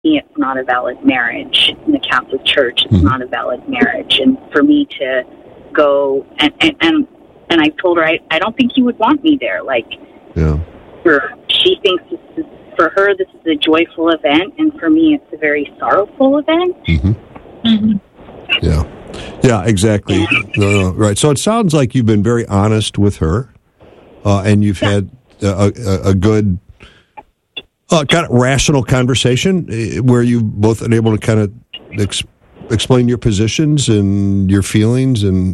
it's not a valid marriage. In the Catholic Church, it's not a valid marriage. And for me to go and I told her, I don't think you would want me there. Like, she thinks for her, this is a joyful event, and for me, it's a very sorrowful event. Yeah, exactly. No, right. So it sounds like you've been very honest with her, and you've had a good, kind of rational conversation where you've both been able to kind of explain your positions and your feelings, and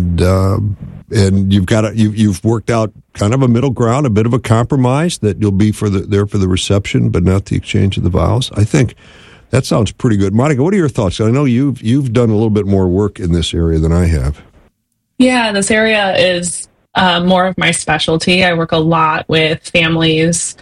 you've worked out kind of a middle ground, a bit of a compromise that you'll be there for the reception, but not the exchange of the vows. I think that sounds pretty good. Monica, what are your thoughts? I know you've done a little bit more work in this area than I have. Yeah, this area is more of my specialty. I work a lot with families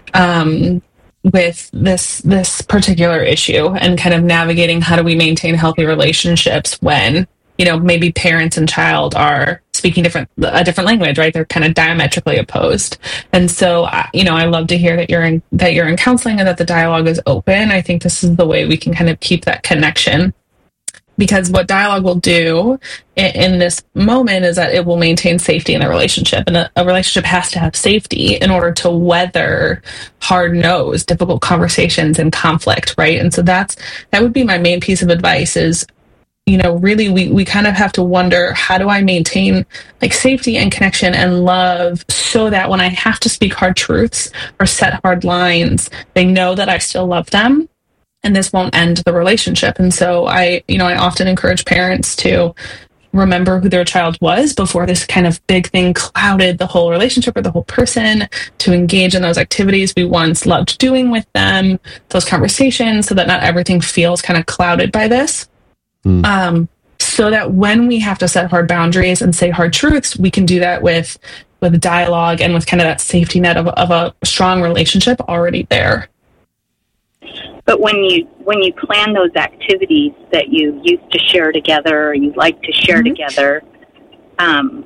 with this particular issue and kind of navigating how do we maintain healthy relationships when, maybe parents and child are speaking a different language, right? They're kind of diametrically opposed. And so, I love to hear that you're in counseling and that the dialogue is open. I think this is the way we can kind of keep that connection, because what dialogue will do in this moment is that it will maintain safety in the relationship. And a relationship has to have safety in order to weather hard no's, difficult conversations and conflict, right? And so that would be my main piece of advice is, really we kind of have to wonder, how do I maintain like safety and connection and love so that when I have to speak hard truths or set hard lines, they know that I still love them and this won't end the relationship. And so I often encourage parents to remember who their child was before this kind of big thing clouded the whole relationship or the whole person, to engage in those activities we once loved doing with them, those conversations, so that not everything feels kind of clouded by this. So that when we have to set hard boundaries and say hard truths, we can do that with dialogue and with kind of that safety net of a strong relationship already there. But when you plan those activities that you used to share together or you like to share together, how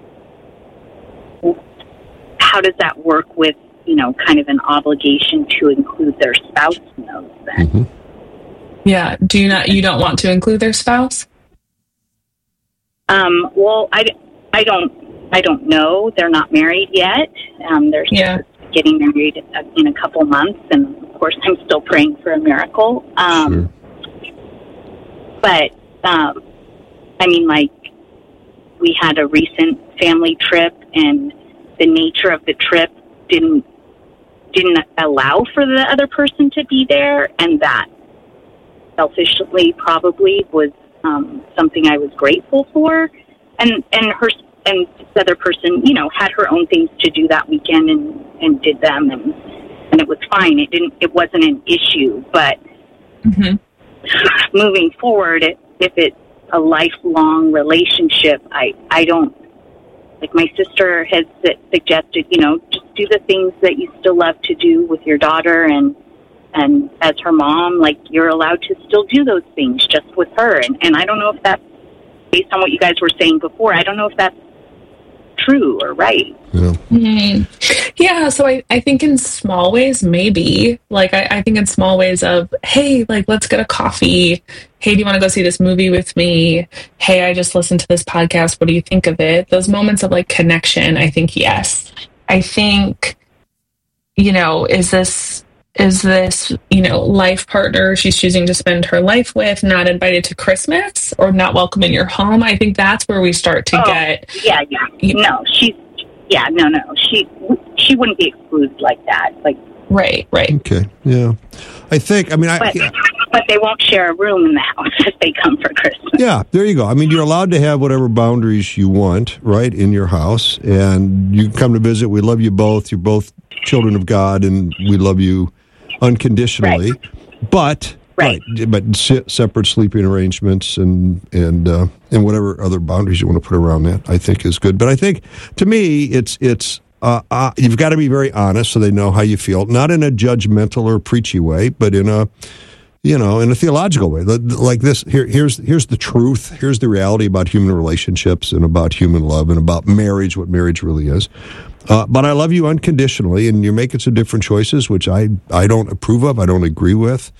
does that work with, kind of an obligation to include their spouse in those then? Yeah. You don't want to include their spouse? Well, I don't know. They're not married yet. They're getting married in a couple months, and of course, I'm still praying for a miracle. But we had a recent family trip, and the nature of the trip didn't allow for the other person to be there, and that selfishly probably was something I was grateful for, and this other person, had her own things to do that weekend and did them, and it was fine. It wasn't an issue, but moving forward, if it's a lifelong relationship, I don't, like my sister has suggested, just do the things that you still love to do with your daughter, and as her mom, like, you're allowed to still do those things just with her. And I don't know if that's, based on what you guys were saying before, I don't know if that's true or right. Yeah, so I think in small ways, maybe. Like, I think in small ways of, hey, like, let's get a coffee. Hey, do you want to go see this movie with me? Hey, I just listened to this podcast. What do you think of it? Those moments of, like, connection, I think, yes. I think, is this, life partner she's choosing to spend her life with not invited to Christmas or not welcome in your home? I think that's where we start to get... Yeah. No, she wouldn't be excluded like that. Like, Right. Okay, yeah. I think, But they won't share a room in the house if they come for Christmas. Yeah, there you go. You're allowed to have whatever boundaries you want, right, in your house. And you can come to visit. We love you both. You're both children of God, and we love you unconditionally. Right. But separate sleeping arrangements and whatever other boundaries you want to put around that, I think is good. But I think, to me, it's you've got to be very honest so they know how you feel, not in a judgmental or preachy way, but in a theological way. Like this, here's the truth. Here's the reality about human relationships and about human love and about marriage, what marriage really is. But I love you unconditionally, and you're making some different choices, which I don't approve of, I don't agree with.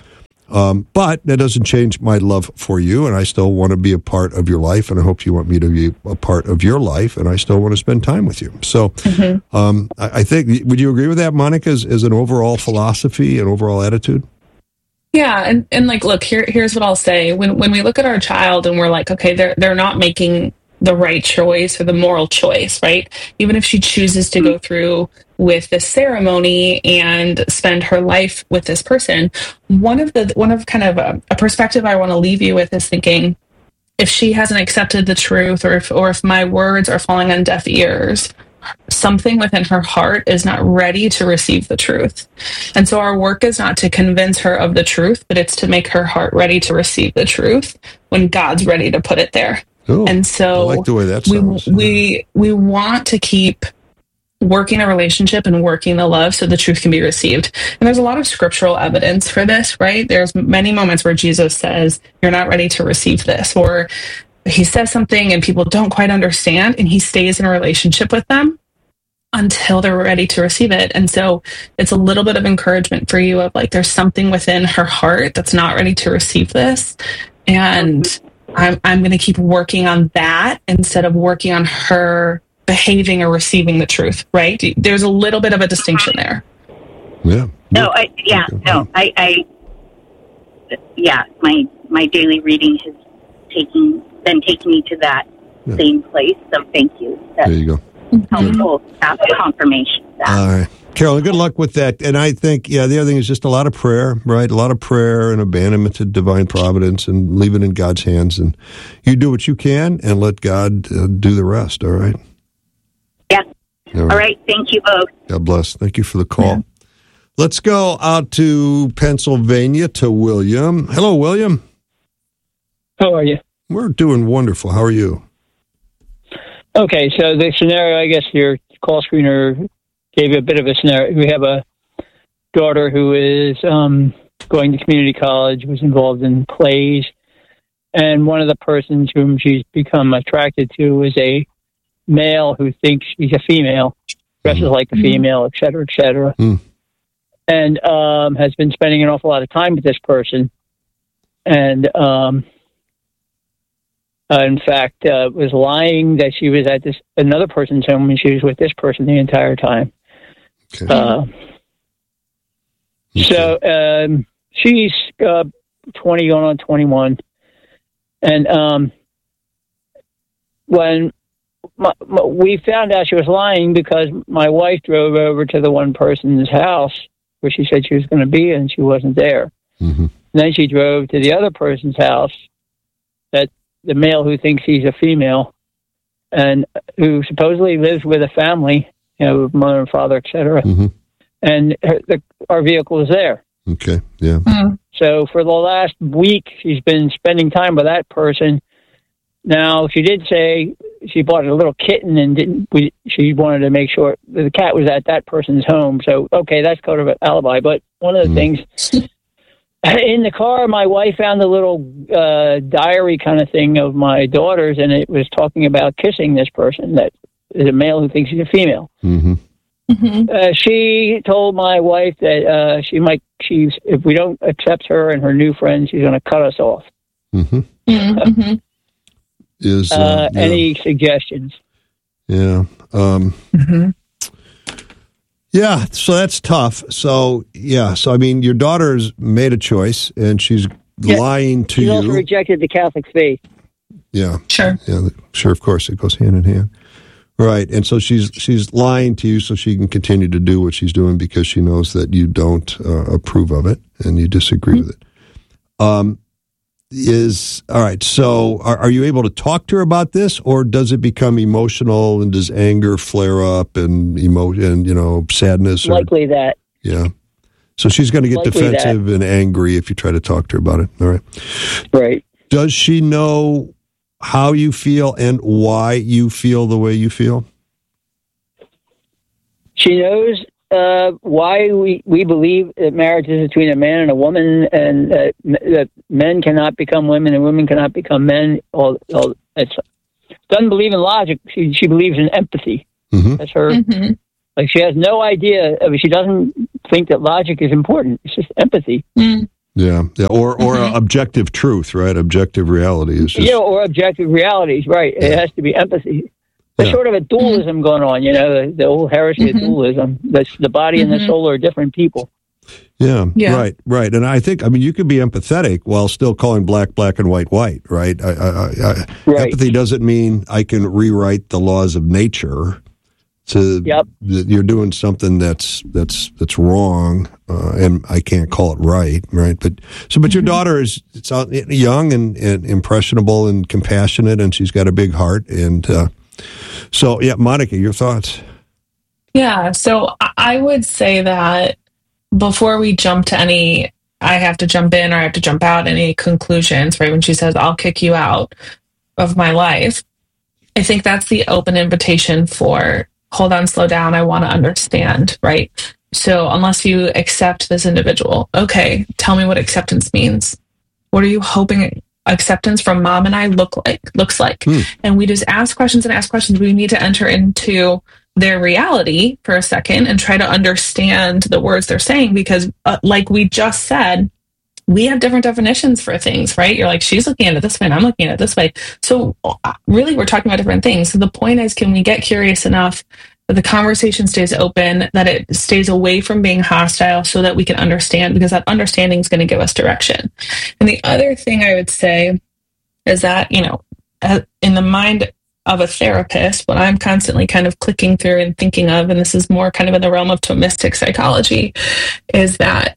But that doesn't change my love for you, and I still want to be a part of your life, and I hope you want me to be a part of your life, and I still want to spend time with you. So I think, would you agree with that, Monica, as an overall philosophy and overall attitude? Yeah, and like, look, here's what I'll say. When we look at our child and we're like, okay, they're not making the right choice or the moral choice, right? Even if she chooses to go through with this ceremony and spend her life with this person, one of kind of a perspective I want to leave you with is thinking, if she hasn't accepted the truth, or if my words are falling on deaf ears, something within her heart is not ready to receive the truth. And so our work is not to convince her of the truth, but it's to make her heart ready to receive the truth when God's ready to put it there. Oh, and so I like the way that sounds. We want to keep working a relationship and working the love so the truth can be received. And there's a lot of scriptural evidence for this, right? There's many moments where Jesus says, you're not ready to receive this, or he says something and people don't quite understand, and he stays in a relationship with them until they're ready to receive it. And so it's a little bit of encouragement for you of like, there's something within her heart that's not ready to receive this. And I'm going to keep working on that instead of working on her behaving or receiving the truth, right? There's a little bit of a distinction there. Yeah. My daily reading has been taking me to that same place. So thank you. There you go. Helpful confirmation. All right. Carolyn, good luck with that. And I think, the other thing is just a lot of prayer, right? A lot of prayer and abandonment to divine providence and leave it in God's hands. And you do what you can and let God do the rest, all right? Yeah. All right. Thank you both. God bless. Thank you for the call. Yeah. Let's go out to Pennsylvania to William. Hello, William. How are you? We're doing wonderful. How are you? Okay, so the scenario, I guess your call screener gave you a bit of a scenario. We have a daughter who is going to community college, was involved in plays, and one of the persons whom she's become attracted to is a male who thinks she's a female, dresses like a female, et cetera, and has been spending an awful lot of time with this person, and in fact, was lying that she was at another person's home and she was with this person the entire time. Okay. So she's 20 going on 21. And when we found out she was lying because my wife drove over to the one person's house where she said she was going to be and she wasn't there. Mm-hmm. Then she drove to the other person's house, that the male who thinks he's a female and who supposedly lives with a family, mother and father, et cetera. Mm-hmm. And our vehicle is there. Okay. Yeah. Mm-hmm. So for the last week, she's been spending time with that person. Now, she did say she bought a little kitten and she wanted to make sure the cat was at that person's home. So, okay, that's kind of an alibi. But one of the things in the car, my wife found a little diary kind of thing of my daughter's, and it was talking about kissing this person that is a male who thinks he's a female. Mm-hmm. Mm-hmm. She told my wife that if we don't accept her and her new friends, she's going to cut us off. Mm-hmm. Mm-hmm. Any suggestions? Yeah. Yeah, so that's tough. So I mean, your daughter's made a choice, and she's lying to you. She also rejected the Catholic faith. Yeah, sure. Yeah, sure. Of course, it goes hand in hand, right? And so she's lying to you so she can continue to do what she's doing because she knows that you don't approve of it and you disagree with it. All right. So, are you able to talk to her about this, or does it become emotional and does anger flare up and sadness? Likely that. Yeah. So she's going to get defensive and angry if you try to talk to her about it. All right. Right. Does she know how you feel and why you feel the way you feel? She knows why we believe that marriage is between a man and a woman, and that men cannot become women and women cannot become men. Doesn't believe in logic. She believes in empathy. Mm-hmm. That's her. Mm-hmm. Like, she has no idea. She doesn't think that logic is important. It's just empathy. Mm. Yeah, or objective truth, right? Objective reality is just... or objective realities, right? Yeah. It has to be empathy. There's sort of a dualism going on, the old heresy of dualism. The body and the soul are different people. Yeah, right. And I think, you could be empathetic while still calling black and white, right? Right. Empathy doesn't mean I can rewrite the laws of nature. You're doing something that's wrong, and I can't call it right? But your daughter is young and impressionable and compassionate, and she's got a big heart. And Monica, your thoughts? Yeah, so I would say that before we jump to I have to jump in or I have to jump out, any conclusions, right? When she says, I'll kick you out of my life, I think that's the open invitation for, hold on, slow down, I want to understand, right? So unless you accept this individual, okay, tell me what acceptance means. What are you hoping acceptance from mom and I looks like? And we just ask questions and ask questions. We need to enter into their reality for a second and try to understand the words they're saying, because like we just said, we have different definitions for things, right? You're like, she's looking at it this way and I'm looking at it this way. So really we're talking about different things. So the point is, can we get curious enough that the conversation stays open, that it stays away from being hostile, so that we can understand, because that understanding is going to give us direction. And the other thing I would say is that, in the mind of a therapist, what I'm constantly kind of clicking through and thinking of, and this is more kind of in the realm of Thomistic psychology, is that,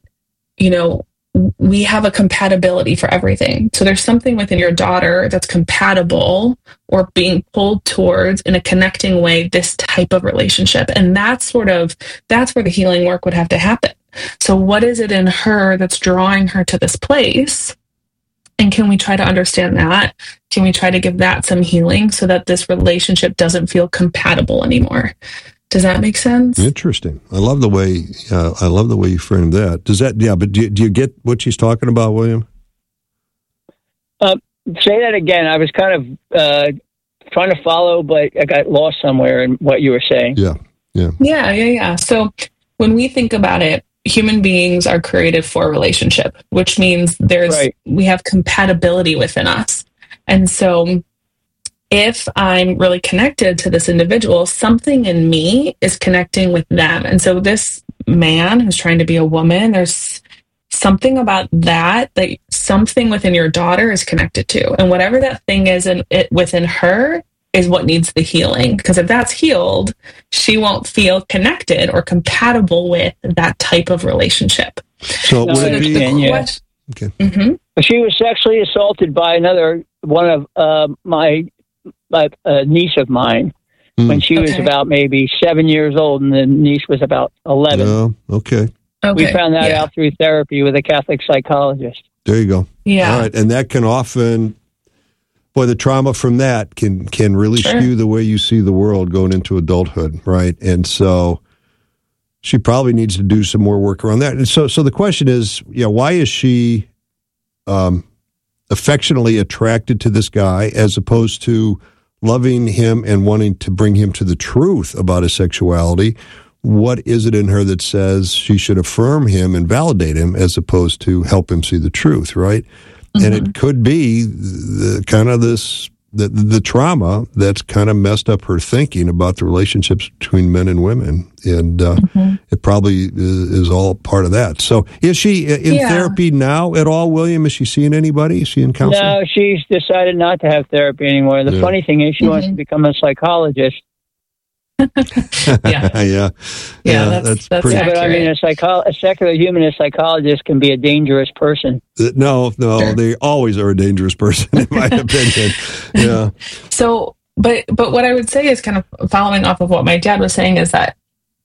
we have a compatibility for everything. So there's something within your daughter that's compatible or being pulled towards, in a connecting way, this type of relationship. And that's where the healing work would have to happen. So what is it in her that's drawing her to this place? And can we try to understand that? Can we try to give that some healing so that this relationship doesn't feel compatible anymore? Does that make sense? Interesting. I love the way you framed that. Does that? Yeah, but do you get what she's talking about, William? Say that again. I was kind of trying to follow, but I got lost somewhere in what you were saying. Yeah. So when we think about it, human beings are created for a relationship, which means we have compatibility within us. And so if I'm really connected to this individual, something in me is connecting with them. And so this man who's trying to be a woman, there's something about that something within your daughter is connected to. And whatever that thing is within her is what needs the healing. Because if that's healed, she won't feel connected or compatible with that type of relationship. So would it be... Okay. Mm-hmm. She was sexually assaulted by one of my niece of mine when she was about maybe 7 years old, and the niece was about 11. Oh, okay. We found that out through therapy with a Catholic psychologist. There you go. Yeah. All right. And that can often, the trauma from that can really skew the way you see the world going into adulthood, right? And so she probably needs to do some more work around that. And so the question is, why is she affectionately attracted to this guy as opposed to loving him and wanting to bring him to the truth about his sexuality? What is it in her that says she should affirm him and validate him as opposed to help him see the truth, right? Mm-hmm. And it could be the trauma that's kind of messed up her thinking about the relationships between men and women. And it probably is all part of that. So is she in therapy now at all, William? Is she seeing anybody? Is she in counseling? No, she's decided not to have therapy anymore. The funny thing is she wants to become a psychologist. That's pretty. But I mean, a secular humanist psychologist can be a dangerous person. No, they always are a dangerous person, in my opinion. Yeah. So, but what I would say is, kind of following off of what my dad was saying, is that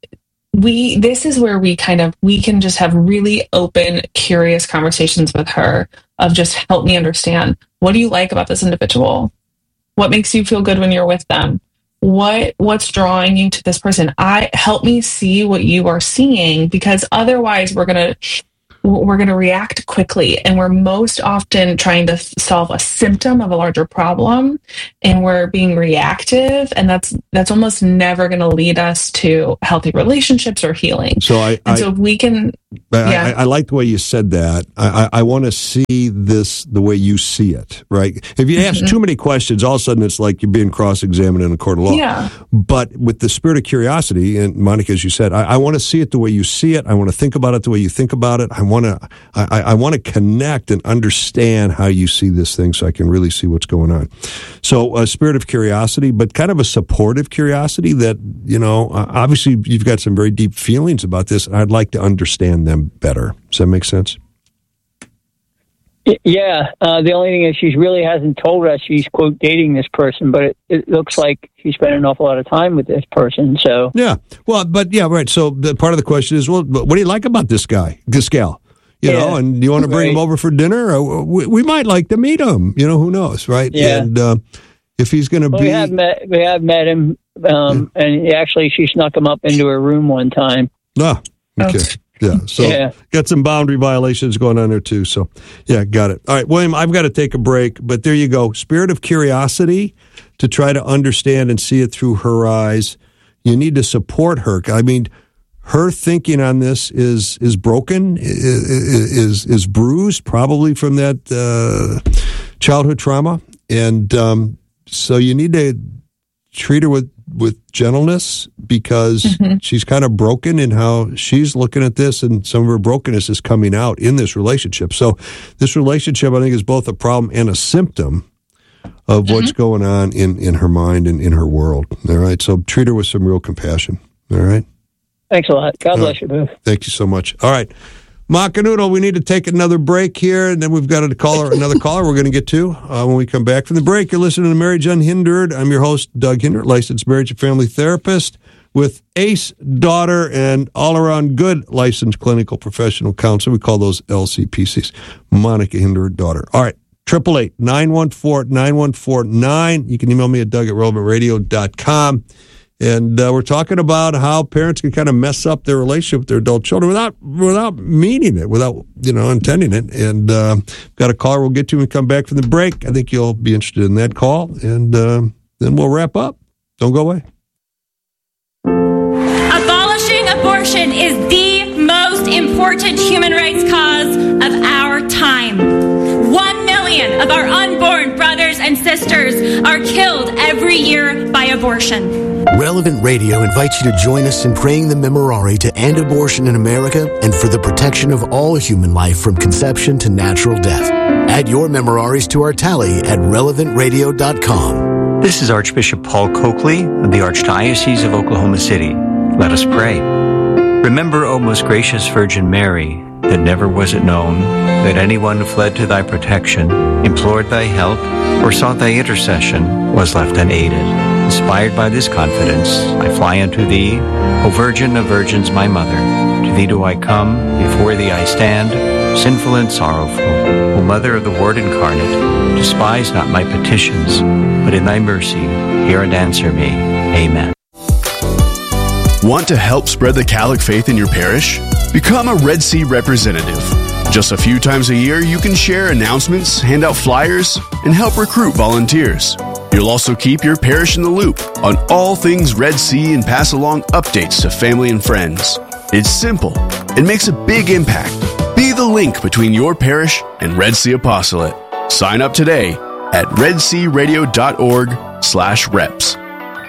this is where we can just have really open, curious conversations with her of just, help me understand, what do you like about this individual? What makes you feel good when you're with them? What's drawing you to this person? Help me see what you are seeing, because otherwise we're we're going to react quickly, and we're most often trying to solve a symptom of a larger problem, and we're being reactive, and that's almost never going to lead us to healthy relationships or healing. So so we can. I like the way you said that. I want to see this the way you see it, right? If you ask too many questions, all of a sudden it's like you're being cross-examined in a court of law. Yeah. But with the spirit of curiosity, and Monica, as you said, I want to see it the way you see it. I want to think about it the way you think about it. I want to connect and understand how you see this thing, so I can really see what's going on. So a spirit of curiosity, but kind of a supportive curiosity that, obviously you've got some very deep feelings about this, and I'd like to understand them better. Does that make sense? Yeah. The only thing is she really hasn't told us she's, quote, dating this person, but it looks like she spent an awful lot of time with this person. So yeah. Well, but yeah, right. So part of the question is, well, what do you like about this gal? You know, and you want to bring him over for dinner? Or we might like to meet him. Who knows, right? Yeah. And if he's going to be... We have met him, and actually she snuck him up into her room one time. Ah, okay. Yeah, so got some boundary violations going on there too. So, yeah, got it. All right, William, I've got to take a break, but there you go. Spirit of curiosity to try to understand and see it through her eyes. You need to support her. I mean, her thinking on this is broken, is bruised, probably from that childhood trauma, and so you need to treat her with gentleness, because she's kind of broken in how she's looking at this, and some of her brokenness is coming out in this relationship. So this relationship, I think, is both a problem and a symptom of what's going on in her mind and in her world. All right. So treat her with some real compassion. All right. Thanks a lot. God bless you both. Thank you so much. All right. Macanudo, we need to take another break here, and then we've got another caller we're going to get to when we come back from the break. You're listening to Marriage Unhindered. I'm your host, Doug Hindert, licensed marriage and family therapist with ACE daughter and all-around good licensed clinical professional counselor. We call those LCPCs. Monica Hindert, daughter. All right, 888-914-9149. You can email me at doug@relevantradio.com. And we're talking about how parents can kind of mess up their relationship with their adult children without meaning it, without intending it. And got a caller we'll get to when we come back from the break. I think you'll be interested in that call, and then we'll wrap up. Don't go away. Abolishing abortion is the most important human rights cause of our time. 1 million of our unborn brothers and sisters are killed every year by abortion. Relevant Radio invites you to join us in praying the Memorare to end abortion in America and for the protection of all human life from conception to natural death. Add your Memoraries to our tally at relevantradio.com. This is Archbishop Paul Coakley of the Archdiocese of Oklahoma City. Let us pray. Remember, O most gracious Virgin Mary, that never was it known that anyone who fled to thy protection, implored thy help, or sought thy intercession was left unaided. Inspired by this confidence, I fly unto thee, O Virgin of Virgins, my Mother. To thee do I come, before thee I stand, sinful and sorrowful. O Mother of the Word incarnate, despise not my petitions, but in thy mercy hear and answer me. Amen. Want to help spread the Catholic faith in your parish? Become a Red Sea representative. Just a few times a year, you can share announcements, hand out flyers, and help recruit volunteers. You'll also keep your parish in the loop on all things Red Sea and pass along updates to family and friends. It's simple. It makes a big impact. Be the link between your parish and Red Sea Apostolate. Sign up today at redsearadio.org/reps.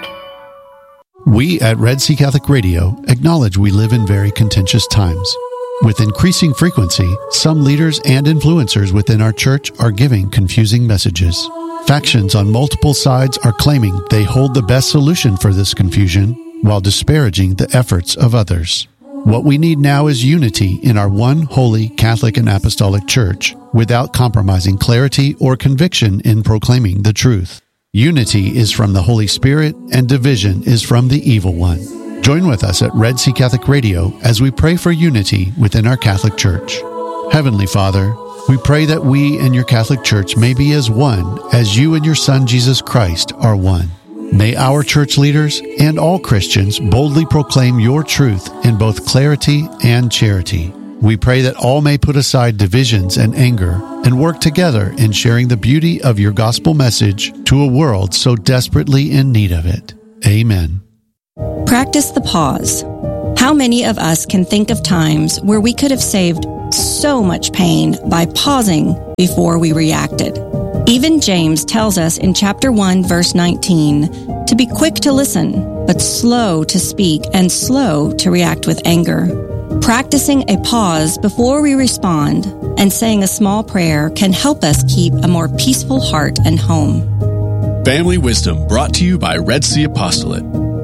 We at Red Sea Catholic Radio acknowledge we live in very contentious times. With increasing frequency, some leaders and influencers within our church are giving confusing messages. Factions on multiple sides are claiming they hold the best solution for this confusion while disparaging the efforts of others. What we need now is unity in our one holy Catholic and Apostolic Church without compromising clarity or conviction in proclaiming the truth. Unity is from the Holy Spirit and division is from the evil one. Join with us at Red Sea Catholic Radio as we pray for unity within our Catholic Church. Heavenly Father, we pray that we and your Catholic Church may be as one as you and your Son Jesus Christ are one. May our church leaders and all Christians boldly proclaim your truth in both clarity and charity. We pray that all may put aside divisions and anger and work together in sharing the beauty of your gospel message to a world so desperately in need of it. Amen. Practice the pause. How many of us can think of times where we could have saved so much pain by pausing before we reacted? Even James tells us in chapter 1, verse 19, to be quick to listen, but slow to speak and slow to react with anger. Practicing a pause before we respond and saying a small prayer can help us keep a more peaceful heart and home. Family Wisdom, brought to you by Red Sea Apostolate.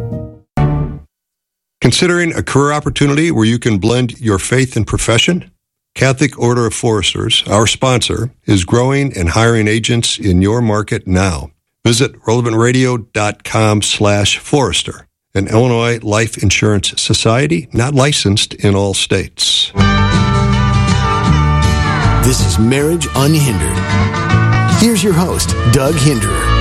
Considering a career opportunity where you can blend your faith and profession? Catholic Order of Foresters, our sponsor, is growing and hiring agents in your market now. Visit relevantradio.com/Forester, an Illinois Life Insurance Society not licensed in all states. This is Marriage Unhindered. Here's your host, Doug Hinderer.